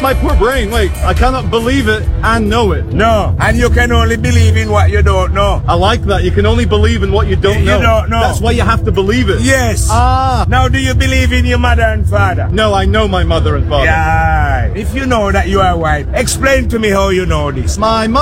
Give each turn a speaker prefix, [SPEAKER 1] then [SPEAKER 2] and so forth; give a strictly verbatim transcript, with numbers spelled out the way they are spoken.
[SPEAKER 1] my poor brain. Wait, I cannot believe it and know it.
[SPEAKER 2] No, and you can only believe in what you don't know.
[SPEAKER 1] I like that. You can only believe in what you don't
[SPEAKER 2] You
[SPEAKER 1] know.
[SPEAKER 2] don't know.
[SPEAKER 1] That's why you have to believe it.
[SPEAKER 2] Yes.
[SPEAKER 1] Ah.
[SPEAKER 2] Now, do you believe in your mother and father?
[SPEAKER 1] No, I know my mother and father.
[SPEAKER 2] Yeah. If you know that you are white, explain to me how you know this.
[SPEAKER 1] My mother